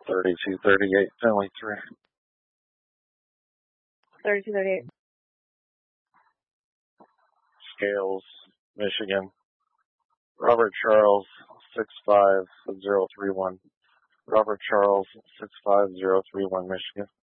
3238, family 3. 3238. Scales, Michigan. Robert Charles, 65031. Robert Charles, 65031, Michigan.